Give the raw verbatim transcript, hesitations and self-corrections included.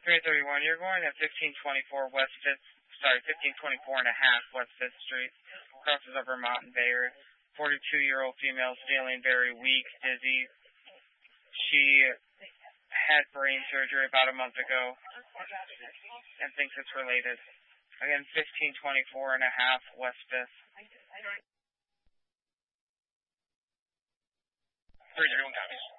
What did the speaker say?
three thirty-one, you're going at fifteen twenty-four West fifth, sorry, fifteen twenty-four and a half West fifth Street, crosses over Mountain Bayard. forty-two-year-old female feeling very weak, dizzy. She had brain surgery about a month ago and thinks it's related. Again, fifteen twenty-four and a half West fifth. three thirty-one copies.